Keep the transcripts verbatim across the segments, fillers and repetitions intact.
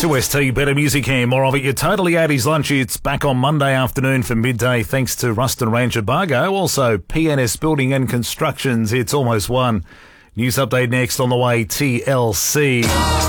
two S T, better music here, more of it. Your Totally eighties lunch, it's back on Monday afternoon for midday thanks to Ruston Ranger Bargo. Also, P N S Building and Constructions, it's almost one. News update next on the way, T L C.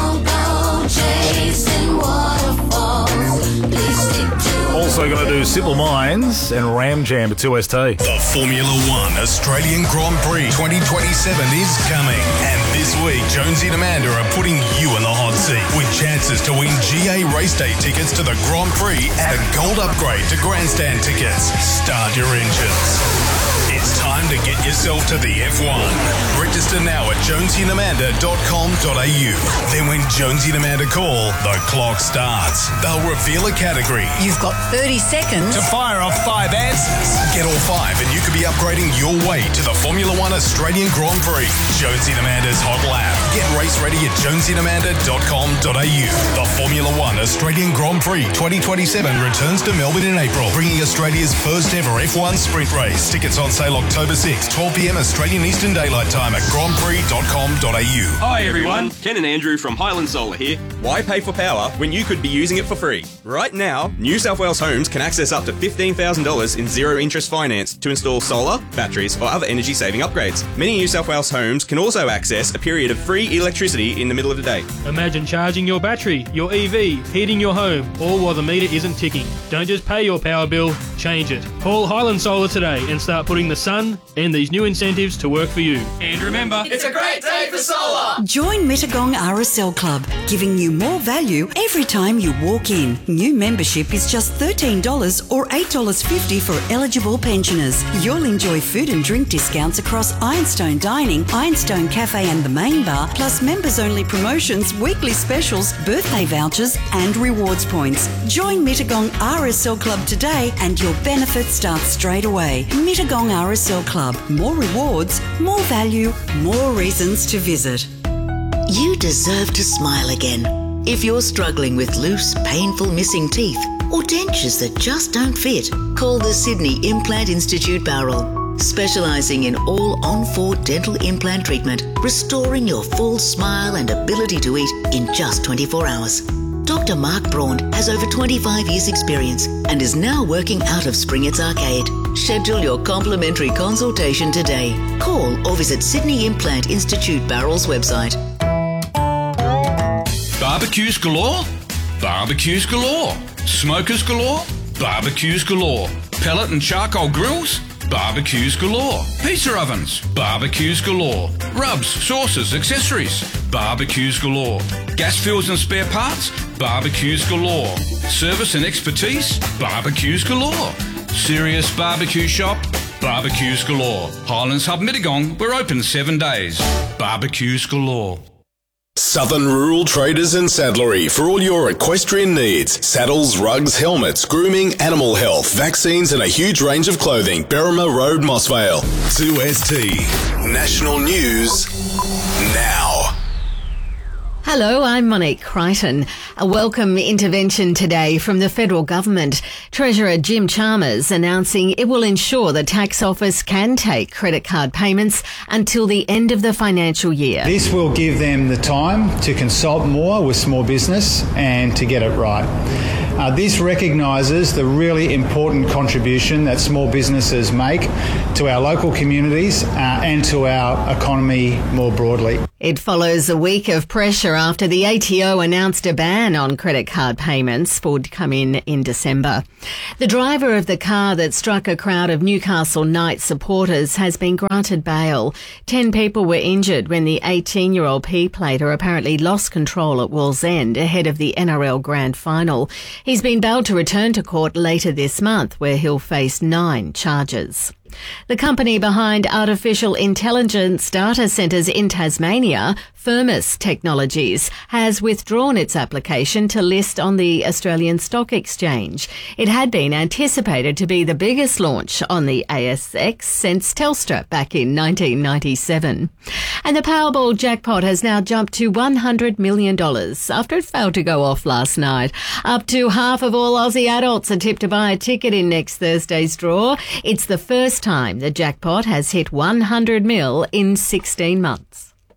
Also going to do Simple Minds and Ram Jam at two S T. The Formula One Australian Grand Prix twenty twenty-seven is coming. And this week, Jonesy and Amanda are putting you in the hot seat with chances to win G A race day tickets to the Grand Prix and a gold upgrade to grandstand tickets. Start your engines. It's time to get yourself to the F one. Register now at jonesy and amanda dot com dot a u. Then when Jonesy and Amanda call, the clock starts. They'll reveal a category. You've got thirty seconds to fire off five answers. Get all five and you could be upgrading your way to the Formula One Australian Grand Prix. Jonesy and Amanda's Hot Lap. Get race ready at jonesy and amanda dot com dot a u. The Formula One Australian Grand Prix twenty twenty-seven returns to Melbourne in April, bringing Australia's first ever F one sprint race. Tickets on sale October sixth, twelve p m Australian Eastern Daylight Time at grand prix dot com dot a u. Hi everyone, Ken and Andrew from Highland Solar here. Why pay for power when you could be using it for free? Right now, New South Wales Homes can access up to fifteen thousand dollars in zero interest finance to install solar, batteries or other energy saving upgrades. Many New South Wales homes can also access a period of free electricity in the middle of the day. Imagine charging your battery, your E V, heating your home, all while the meter isn't ticking. Don't just pay your power bill, change it. Call Highland Solar today and start putting the sun and these new incentives to work for you. And remember, it's a great day for solar! Join Mittagong R S L Club, giving you more value every time you walk in. New membership is just thirteen dollars or eight dollars fifty for eligible pensioners. You'll enjoy food and drink discounts across Ironstone Dining, Ironstone Cafe and the Main Bar, plus members-only promotions, weekly specials, birthday vouchers and rewards points. Join Mittagong R S L Club today and your benefits start straight away. Mittagong R S L Club. More rewards, more value, more reasons to visit. You deserve to smile again. If you're struggling with loose, painful missing teeth or dentures that just don't fit, call the Sydney Implant Institute Bowral, specialising in all on-four dental implant treatment, restoring your full smile and ability to eat in just twenty-four hours. Doctor Mark Braun has over twenty-five years experience and is now working out of Springett's Arcade. Schedule your complimentary consultation today. Call or visit Sydney Implant Institute Barrel's website. Barbecues galore? Barbecues galore. Smokers galore? Barbecues galore. Pellet and charcoal grills? Barbecues galore. Pizza ovens? Barbecues galore. Rubs, sauces, accessories? Barbecues galore. Gas fuels and spare parts? Barbecues galore. Service and expertise? Barbecues galore. Serious barbecue shop? Barbecues galore. Highlands Hub Mittagong, we're open seven days. Barbecues galore. Southern Rural Traders and Saddlery for all your equestrian needs. Saddles, rugs, helmets, grooming, animal health, vaccines and a huge range of clothing. Berrima Road, Mossvale. two S T. National News now. Hello, I'm Monique Crichton. A welcome intervention today from the federal government. Treasurer Jim Chalmers announcing it will ensure the tax office can take credit card payments until the end of the financial year. This will give them the time to consult more with small business and to get it right. Uh, this recognises the really important contribution that small businesses make to our local communities uh, and to our economy more broadly. It follows a week of pressure after the A T O announced a ban on credit card payments would come in in December. The driver of the car that struck a crowd of Newcastle Knights supporters has been granted bail. Ten people were injured when the eighteen-year-old P-plater apparently lost control at Wallsend ahead of the N R L Grand Final. He's been bailed to return to court later this month, where he'll face nine charges. The company behind artificial intelligence data centres in Tasmania, Firmus Technologies, has withdrawn its application to list on the Australian Stock Exchange. It had been anticipated to be the biggest launch on the A S X since Telstra back in nineteen ninety-seven. And the Powerball jackpot has now jumped to one hundred million dollars after it failed to go off last night. Up to half of all Aussie adults are tipped to buy a ticket in next Thursday's draw. It's the first time the jackpot has hit one hundred mil in sixteen months.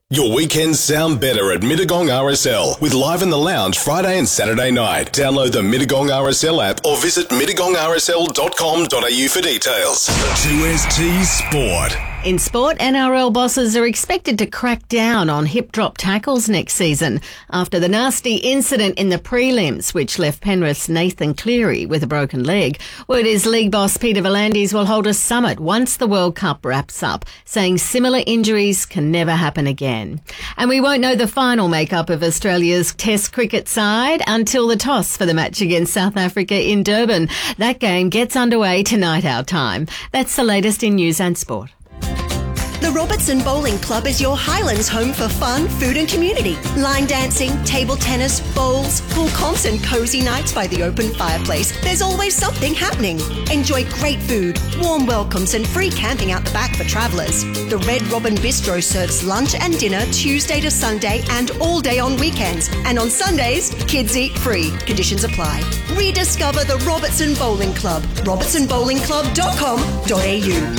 Your weekends sound better at Mittagong R S L with Live in the Lounge Friday and Saturday night. Download the Mittagong R S L app or visit mittagong r s l dot com dot a u for details. two S T Sport. In sport, N R L bosses are expected to crack down on hip drop tackles next season after the nasty incident in the prelims, which left Penrith's Nathan Cleary with a broken leg. Word is league boss Peter V'landys will hold a summit once the World Cup wraps up, saying similar injuries can never happen again. And we won't know the final makeup of Australia's Test cricket side until the toss for the match against South Africa in Durban. That game gets underway tonight our time. That's the latest in news and sport. The Robertson Bowling Club is your Highlands home for fun, food and community. Line dancing, table tennis, bowls, pool comps and cosy nights by the open fireplace. There's always something happening. Enjoy great food, warm welcomes and free camping out the back for travellers. The Red Robin Bistro serves lunch and dinner Tuesday to Sunday and all day on weekends. And on Sundays, kids eat free. Conditions apply. Rediscover the Robertson Bowling Club. robertson bowling club dot com dot a u.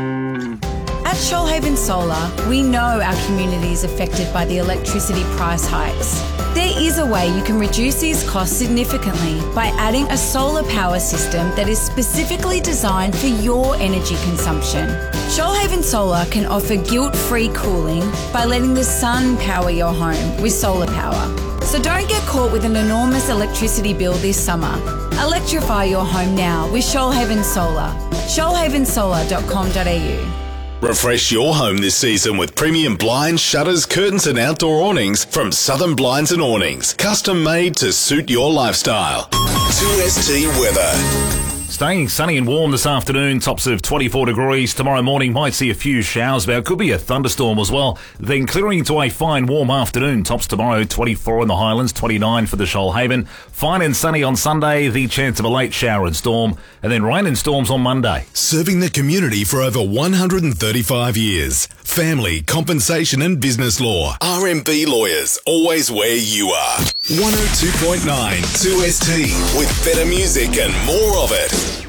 At Shoalhaven Solar, we know our community is affected by the electricity price hikes. There is a way you can reduce these costs significantly by adding a solar power system that is specifically designed for your energy consumption. Shoalhaven Solar can offer guilt-free cooling by letting the sun power your home with solar power. So don't get caught with an enormous electricity bill this summer. Electrify your home now with Shoalhaven Solar. shoalhaven solar dot com dot a u. Refresh your home this season with premium blinds, shutters, curtains and outdoor awnings from Southern Blinds and Awnings. Custom made to suit your lifestyle. two S T weather. Staying sunny and warm this afternoon, tops of twenty-four degrees. Tomorrow morning might see a few showers about. Could be a thunderstorm as well. Then clearing to a fine warm afternoon. Tops tomorrow, twenty-four in the Highlands, twenty-nine for the Shoalhaven. Fine and sunny on Sunday, the chance of a late shower and storm. And then rain and storms on Monday. Serving the community for over one hundred thirty-five years. Family, compensation and business law. R M B Lawyers, always where you are. one oh two point nine two S T with better music and more of it.